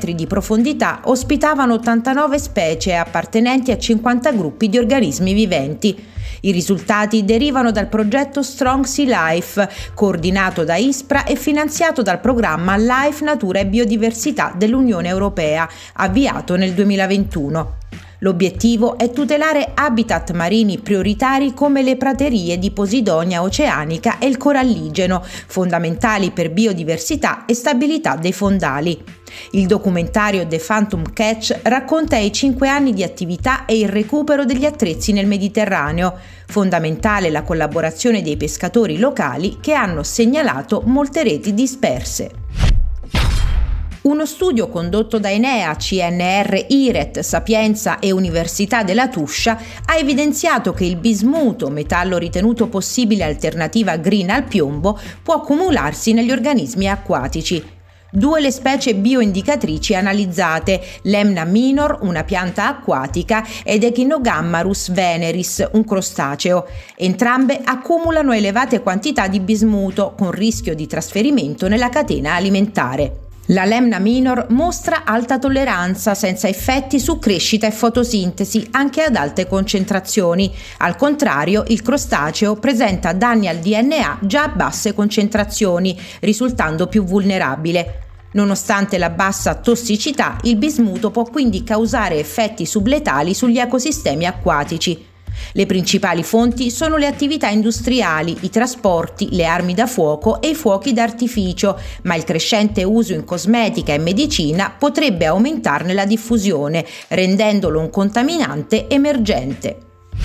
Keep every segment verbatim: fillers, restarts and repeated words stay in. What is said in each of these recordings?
metri di profondità ospitavano ottantanove specie appartenenti a cinquanta gruppi di organismi viventi. I risultati derivano dal progetto Strong Sea Life, coordinato da ISPRA e finanziato dal programma Life, Natura e Biodiversità dell'Unione Europea, avviato nel duemilaventuno. L'obiettivo è tutelare habitat marini prioritari come le praterie di Posidonia oceanica e il coralligeno, fondamentali per biodiversità e stabilità dei fondali. Il documentario The Phantom Catch racconta i cinque anni di attività e il recupero degli attrezzi nel Mediterraneo. Fondamentale la collaborazione dei pescatori locali che hanno segnalato molte reti disperse. Uno studio condotto da Enea, C N R, IRET, Sapienza e Università della Tuscia ha evidenziato che il bismuto, metallo ritenuto possibile alternativa green al piombo, può accumularsi negli organismi acquatici. Due le specie bioindicatrici analizzate, Lemna minor, una pianta acquatica, ed Echinogammarus veneris, un crostaceo. Entrambe accumulano elevate quantità di bismuto, con rischio di trasferimento nella catena alimentare. La Lemna minor mostra alta tolleranza senza effetti su crescita e fotosintesi anche ad alte concentrazioni. Al contrario, il crostaceo presenta danni al D N A già a basse concentrazioni, risultando più vulnerabile. Nonostante la bassa tossicità, il bismuto può quindi causare effetti subletali sugli ecosistemi acquatici. Le principali fonti sono le attività industriali, i trasporti, le armi da fuoco e i fuochi d'artificio, ma il crescente uso in cosmetica e medicina potrebbe aumentarne la diffusione, rendendolo un contaminante emergente.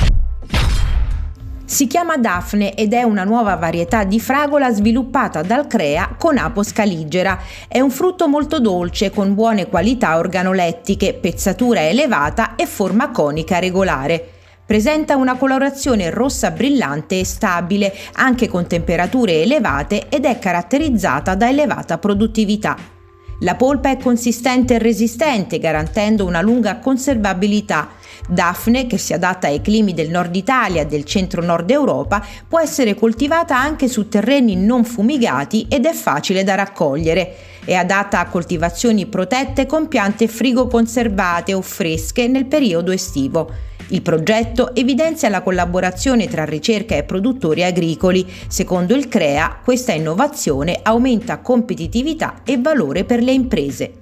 Si chiama Daphne ed è una nuova varietà di fragola sviluppata dal CREA con Apos caligera. È un frutto molto dolce con buone qualità organolettiche, pezzatura elevata e forma conica regolare. Presenta una colorazione rossa brillante e stabile, anche con temperature elevate, ed è caratterizzata da elevata produttività. La polpa è consistente e resistente, garantendo una lunga conservabilità. Daphne, che si adatta ai climi del nord Italia e del centro-nord Europa, può essere coltivata anche su terreni non fumigati ed è facile da raccogliere. È adatta a coltivazioni protette con piante frigoconservate o fresche nel periodo estivo. Il progetto evidenzia la collaborazione tra ricerca e produttori agricoli. Secondo il CREA, questa innovazione aumenta competitività e valore per le imprese.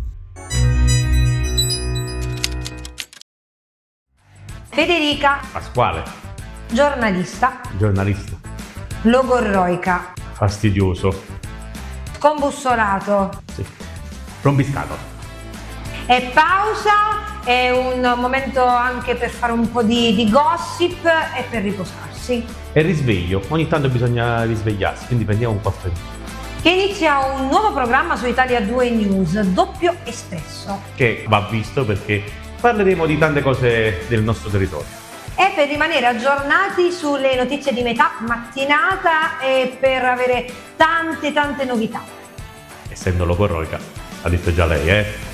Federica Pasquale. Giornalista. Giornalista. Logorroica. Fastidioso. Scombussolato. Sì. Rombiscato. E pausa. È un momento anche per fare un po' di, di gossip e per riposarsi. E risveglio, ogni tanto bisogna risvegliarsi, quindi prendiamo un caffè. Che inizia un nuovo programma su Italia due News, Doppio Espresso. Che va visto perché parleremo di tante cose del nostro territorio. E per rimanere aggiornati sulle notizie di metà mattinata e per avere tante tante novità. Essendo logorroica, l'ha detto già lei, eh?